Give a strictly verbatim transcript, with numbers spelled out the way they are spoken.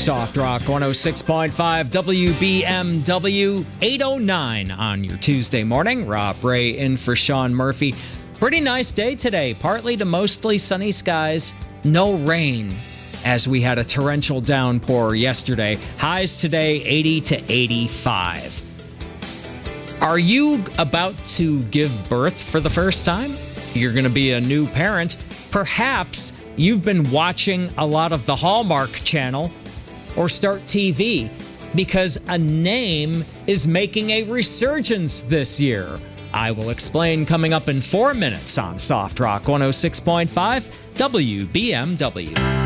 Soft Rock one oh six point five W B M W, eight oh nine on your Tuesday morning. Rob Ray in for Sean Murphy. Pretty nice day today. Partly to mostly sunny skies. No rain, as we had a torrential downpour yesterday. Highs today, eighty to eighty-five. Are you about to give birth for the first time? If you're going to be a new parent, perhaps you've been watching a lot of the Hallmark Channel or Start T V because a name is making a resurgence this year. I will explain coming up in four minutes on Soft Rock one oh six point five W B M W.